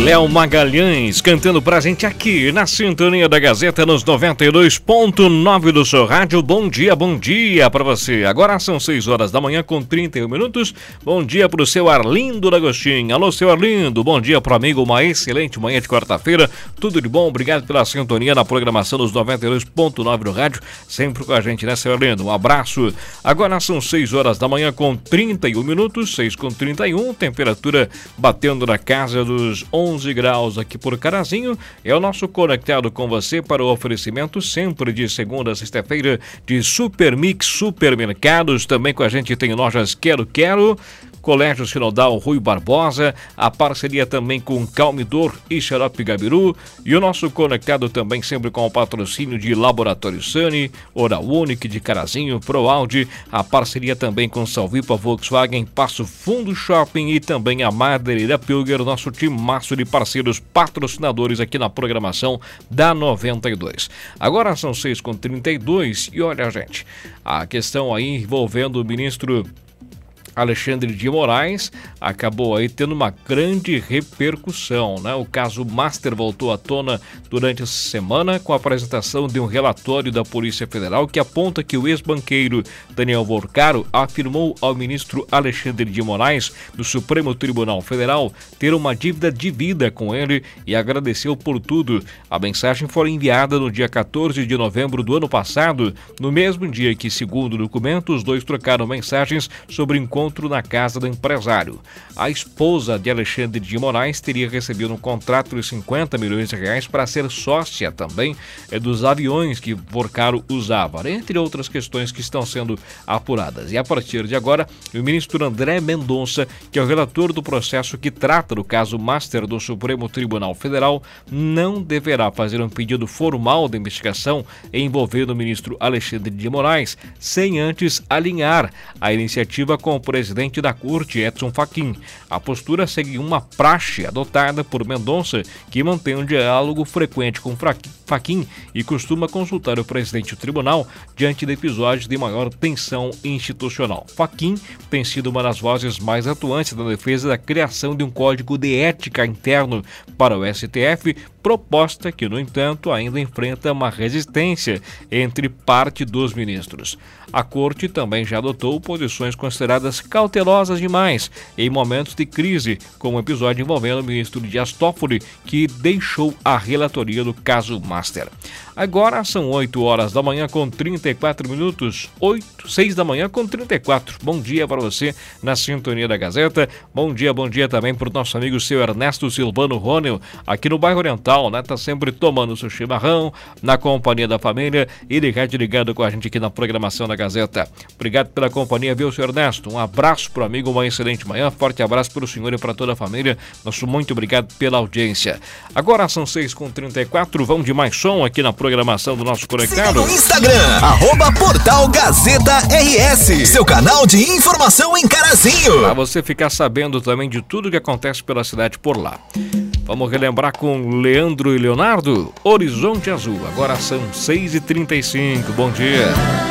Léo Magalhães cantando pra gente aqui na sintonia da Gazeta nos 92.9 do seu rádio. Bom dia pra você. Agora são 6 horas da manhã com 31 minutos. Bom dia pro seu Arlindo D'Agostinho. Alô, seu Arlindo. Bom dia pro amigo. Uma excelente manhã de quarta-feira. Tudo de bom. Obrigado pela sintonia na programação dos 92.9 do rádio. Sempre com a gente, né, seu Arlindo? Um abraço. Agora são 6 horas da manhã com 31 minutos. 6 com 31. Temperatura batendo na casa dos 11 graus aqui por Carazinho. É o nosso Conectado com você para o oferecimento sempre de segunda a sexta-feira de Super Mix Supermercados. Também com a gente tem lojas Quero, Colégio Sinodal Rui Barbosa, a parceria também com Calmidor e Xarope Gabiru, e o nosso Conectado também sempre com o patrocínio de Laboratório Sani, Oral Unique de Carazinho, ProAude, a parceria também com Salvipa Volkswagen, Passo Fundo Shopping e também a Madeireira Pilger, nosso timaço de parceiros patrocinadores aqui na programação da 92. Agora são 6h32 e olha, gente, a questão aí envolvendo o ministro Alexandre de Moraes acabou aí tendo uma grande repercussão, né? O caso Master voltou à tona durante essa semana com a apresentação de um relatório da Polícia Federal que aponta que o ex-banqueiro Daniel Vorcaro afirmou ao ministro Alexandre de Moraes do Supremo Tribunal Federal ter uma dívida de vida com ele e agradeceu por tudo. A mensagem foi enviada no dia 14 de novembro do ano passado, no mesmo dia que, segundo o documento, os dois trocaram mensagens sobre encontro na casa do empresário. A esposa de Alexandre de Moraes teria recebido um contrato de 50 milhões de reais para ser sócia também dos aviões que Vorcaro usava, entre outras questões que estão sendo apuradas. E a partir de agora, o ministro André Mendonça, que é o relator do processo que trata do caso Master do Supremo Tribunal Federal, não deverá fazer um pedido formal de investigação envolvendo o ministro Alexandre de Moraes, sem antes alinhar a iniciativa com o presidente da corte, Edson Fachin. A postura segue uma praxe adotada por Mendonça, que mantém um diálogo frequente com Fachin e costuma consultar o presidente do tribunal diante de episódios de maior tensão institucional. Fachin tem sido uma das vozes mais atuantes na defesa da criação de um código de ética interno para o STF, proposta que, no entanto, ainda enfrenta uma resistência entre parte dos ministros. A corte também já adotou posições consideradas cautelosas demais em momentos de crise, como o episódio envolvendo o ministro Dias Toffoli, que deixou a relatoria do caso Master. Agora são 8 horas da manhã com 34 minutos, 6 da manhã com 34. Bom dia para você na sintonia da Gazeta. Bom dia também para o nosso amigo seu Ernesto Silvano Ronel, aqui no bairro Oriental, né? Tá sempre tomando seu chimarrão, na companhia da família e ligado com a gente aqui na programação da Gazeta. Obrigado pela companhia, viu, seu Ernesto? Um abraço pro amigo, uma excelente manhã, forte abraço para o senhor e para toda a família. Nosso muito obrigado pela audiência. Agora são 6h34, vamos de mais som aqui na programação do nosso Conectado. Siga no Instagram, @Portal Gazeta RS, seu canal de informação em Carazinho. Para você ficar sabendo também de tudo que acontece pela cidade por lá. Vamos relembrar com Leandro e Leonardo, Horizonte Azul. Agora são 6h35, bom dia.